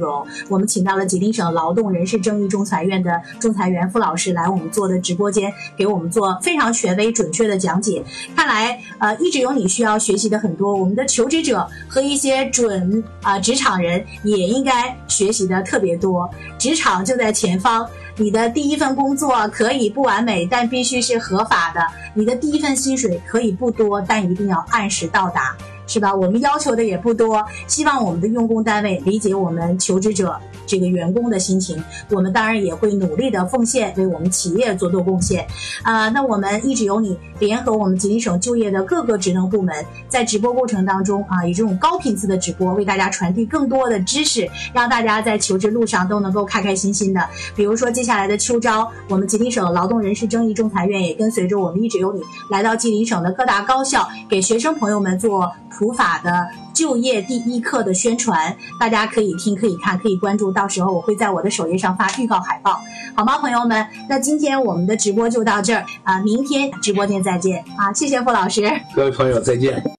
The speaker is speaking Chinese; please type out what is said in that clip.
容，我们请到了吉林省劳动人事正义仲裁院的仲裁员傅老师来我们做的直播间，给我们做非常权威准确的讲解。看来一直有你需要学习的很多，我们的求职者和一些准职场人也应该学习的特别多。职场就在前方，你的第一份工作可以不完美，但必须是合法的；你的第一份薪水可以不多，但一定要按时到达，是吧？我们要求的也不多，希望我们的用工单位理解我们求职者这个员工的心情，我们当然也会努力的奉献，为我们企业做贡献。那我们一直有你联合我们吉林省就业的各个职能部门，在直播过程当中以这种高频次的直播，为大家传递更多的知识，让大家在求职路上都能够开开心心的。比如说接下来的秋招，我们吉林省劳动人事正义仲裁院也跟随着我们一直有你来到吉林省的各大高校，给学生朋友们做普法的就业第一课的宣传，大家可以听可以看可以关注，到时候我会在我的首页上发预告海报，好吗朋友们？那今天我们的直播就到这儿明天直播间再见谢谢傅老师， 各位朋友再见。